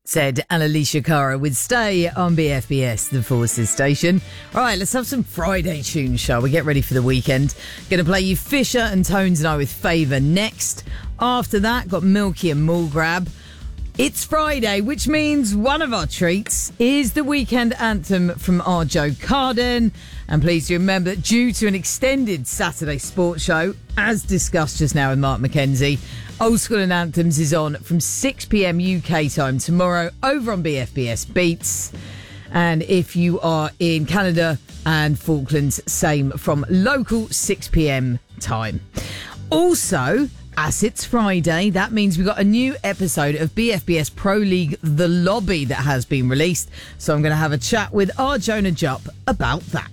Said Annalisa Cara with Stay on BFBS, the Forces station. All right, let's have some Friday tunes, shall we? Get ready for the weekend. Going to play you Fisher and Tones and I with Favour next. After that, got Milky and Mulgrab. It's Friday, which means one of our treats is the weekend anthem from our Joe Carden. And please do remember that due to an extended Saturday sports show, as discussed just now with Mark McKenzie, Old School and Anthems is on from 6 p.m. UK time tomorrow over on BFBS Beats. And if you are in Canada and Falklands, same from local 6 p.m. time. Also, as it's Friday, that means we've got a new episode of BFBS Pro League The Lobby that has been released. So I'm going to have a chat with our Jonah Jupp about that.